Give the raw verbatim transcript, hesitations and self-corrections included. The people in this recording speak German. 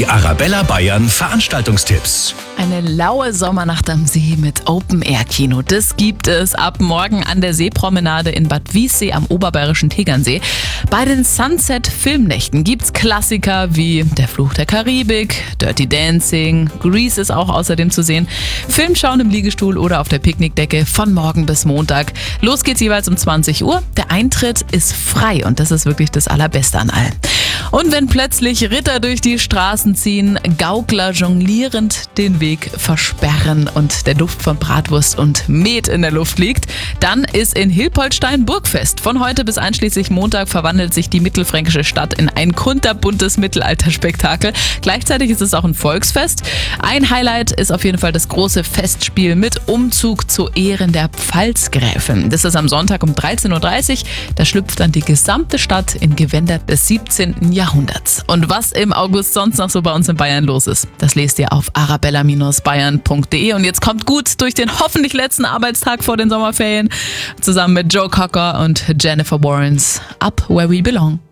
Die Arabella Bayern Veranstaltungstipps. Eine laue Sommernacht am See mit Open-Air-Kino. Das gibt es ab morgen an der Seepromenade in Bad Wiessee am oberbayerischen Tegernsee. Bei den Sunset-Filmnächten gibt's Klassiker wie Der Fluch der Karibik, Dirty Dancing, Grease ist auch außerdem zu sehen, Filmschauen im Liegestuhl oder auf der Picknickdecke von morgen bis Montag. Los geht's jeweils um zwanzig Uhr. Der Eintritt ist frei und das ist wirklich das Allerbeste an allem. Und wenn plötzlich Ritter durch die Straßen ziehen, Gaukler jonglierend den Weg versperren und der Duft von Bratwurst und Met in der Luft liegt, dann ist in Hilpoltstein Burgfest. Von heute bis einschließlich Montag verwandelt sich die mittelfränkische Stadt in ein kunterbuntes Mittelalterspektakel. Gleichzeitig ist es auch ein Volksfest. Ein Highlight ist auf jeden Fall das große Festspiel mit Umzug zu Ehren der Pfalzgräfin. Das ist am Sonntag um dreizehn Uhr dreißig. Da schlüpft dann die gesamte Stadt in Gewänder des siebzehnten Jahrhunderts. Und was im August sonst noch so bei uns in Bayern los ist, das lest ihr auf arabella Bindestrich bayern punkt de. Und jetzt kommt gut durch den hoffentlich letzten Arbeitstag vor den Sommerferien zusammen mit Joe Cocker und Jennifer Warrens Up Where We Belong.